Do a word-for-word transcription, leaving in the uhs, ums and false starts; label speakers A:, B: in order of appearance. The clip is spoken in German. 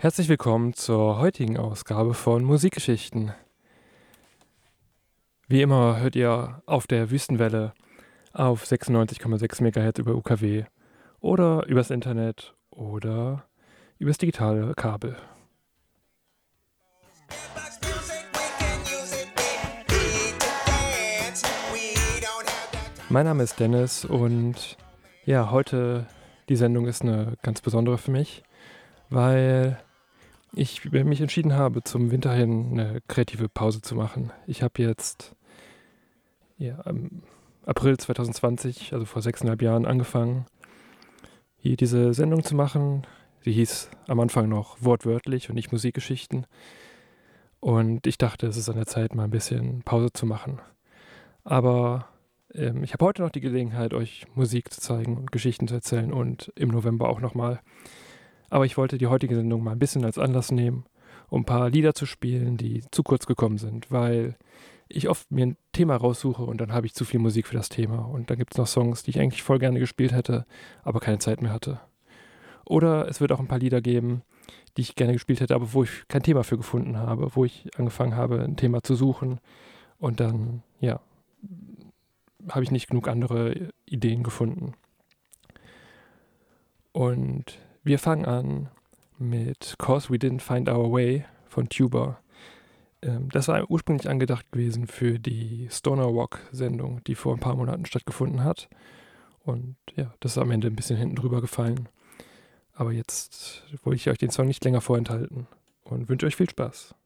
A: Herzlich willkommen zur heutigen Ausgabe von Musikgeschichten. Wie immer hört ihr auf der Wüstenwelle auf sechsundneunzig Komma sechs Megahertz über U K W oder übers Internet oder übers digitale Kabel. Mein Name ist Dennis und ja, heute die Sendung ist eine ganz besondere für mich, weil ich mich entschieden habe, zum Winter hin eine kreative Pause zu machen. Ich habe jetzt ja, im April zwanzig zwanzig, also vor sechseinhalb Jahren, angefangen, hier diese Sendung zu machen. Sie hieß am Anfang noch wortwörtlich und nicht Musikgeschichten. Und ich dachte, es ist an der Zeit, mal ein bisschen Pause zu machen. Aber ähm, ich habe heute noch die Gelegenheit, euch Musik zu zeigen und Geschichten zu erzählen und im November auch nochmal. Aber ich wollte die heutige Sendung mal ein bisschen als Anlass nehmen, um ein paar Lieder zu spielen, die zu kurz gekommen sind, weil ich oft mir ein Thema raussuche und dann habe ich zu viel Musik für das Thema. Und dann gibt es noch Songs, die ich eigentlich voll gerne gespielt hätte, aber keine Zeit mehr hatte. Oder es wird auch ein paar Lieder geben, die ich gerne gespielt hätte, aber wo ich kein Thema für gefunden habe, wo ich angefangen habe, ein Thema zu suchen. Und dann, ja, habe ich nicht genug andere Ideen gefunden. Und wir fangen an mit "'Cause We Didn't Find Our Way" von Tuba. Ähm, das war ursprünglich angedacht gewesen für die Stoner Rock-Sendung, die vor ein paar Monaten stattgefunden hat. Und ja, das ist am Ende ein bisschen hinten drüber gefallen. Aber jetzt wollte ich euch den Song nicht länger vorenthalten und wünsche euch viel Spaß.